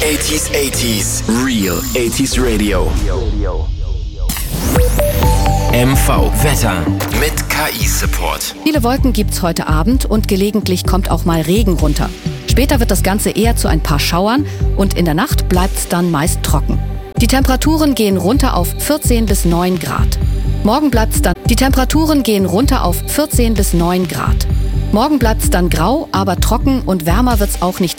80s, Real 80s Radio. MV Wetter mit KI-Support. Viele Wolken gibt's heute Abend und gelegentlich kommt auch mal Regen runter. Später wird das Ganze eher zu ein paar Schauern und in der Nacht bleibt's dann meist trocken. Die Temperaturen gehen runter auf 14 bis 9 Grad. Morgen bleibt's dann grau, aber trocken und wärmer wird's auch nicht